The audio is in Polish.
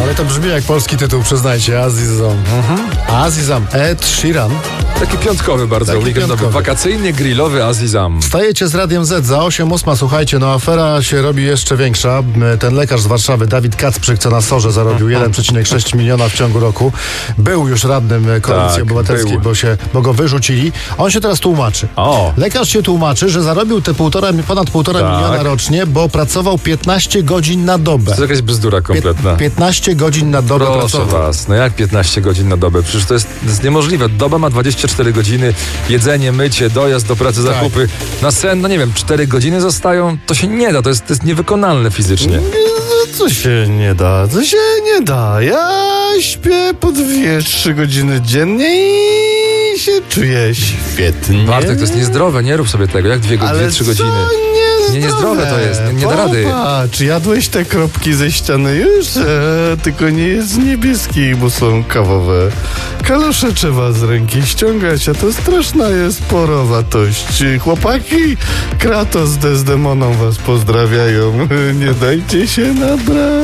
Ale to brzmi jak polski tytuł, przyznajcie. Azizam. Azizam. Ed Sheeran. Taki piątkowy bardzo, Taki weekendowy, piątkowy. wakacyjnie grillowy Azizam. Stajecie z Radiem Z za 8:08. Słuchajcie, no afera się robi jeszcze większa. Ten lekarz z Warszawy, Dawid Kacprzyk, co na SOR-ze zarobił 1,6 miliona w ciągu roku. Był już radnym Koalicji Tak, Obywatelskiej, był. bo go wyrzucili. On się teraz tłumaczy. O. Lekarz się tłumaczy, że zarobił te ponad 1,5 Tak. miliona rocznie, bo pracował 15 godzin na dobę. To jest jakaś bzdura kompletna. 15 godzin na dobę Proszę pracował. was, no jak 15 godzin na dobę? Przecież to jest niemożliwe. Doba ma 24 godziny, jedzenie, mycie, dojazd do pracy, Tak. zakupy. Na sen, no nie wiem, 4 godziny zostają? To się nie da, to jest niewykonalne fizycznie. Co się nie da? Co się nie da? Ja śpię po 2-3 godziny dziennie i się czuję świetnie. Bartek, to jest niezdrowe, nie rób sobie tego. Jak 2-3 godziny? Niezdrowe to jest, nie da rady. Czy jadłeś te kropki ze ściany już? Tylko nie jest z niebieskich, bo są kawowe. Kalosze trzeba z ręki ściągać, a to straszna jest porowatość. Chłopaki, Kratos z Desdemoną was pozdrawiają. Nie dajcie się nabrać.